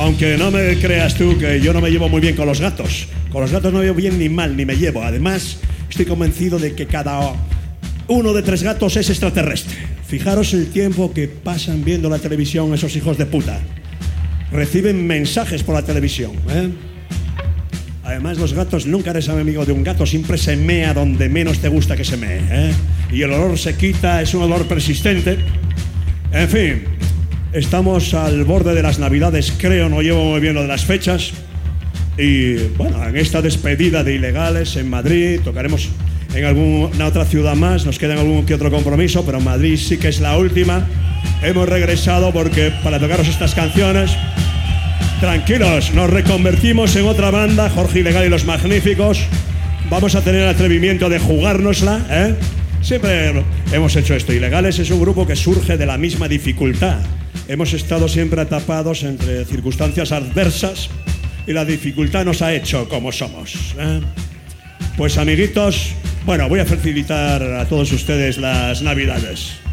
Aunque no me creas tú que yo no me llevo muy bien con los gatos. Con los gatos no me llevo bien ni mal, ni me llevo. Además, estoy convencido de que cada uno de 3 gatos es extraterrestre. Fijaros el tiempo que pasan viendo la televisión esos hijos de puta. Reciben mensajes por la televisión, ¿eh? Además, los gatos, nunca eres amigo de un gato, siempre se mea donde menos te gusta que se mee, ¿eh? Y el olor se quita, es un olor persistente. En fin, estamos al borde de las Navidades, creo, no llevo muy bien lo de las fechas. Y bueno, en esta despedida de Ilegales en Madrid, tocaremos en alguna otra ciudad más, nos queda algún que otro compromiso, pero Madrid sí que es la última. Hemos regresado porque para tocaros estas canciones, tranquilos, nos reconvertimos en otra banda, Jorge Ilegal y los Magníficos. Vamos a tener el atrevimiento de jugárnosla, ¿eh? Siempre hemos hecho esto. Ilegales es un grupo que surge de la misma dificultad. Hemos estado siempre atapados entre circunstancias adversas y la dificultad nos ha hecho como somos, ¿eh? Pues amiguitos, bueno, voy a felicitar a todos ustedes las Navidades.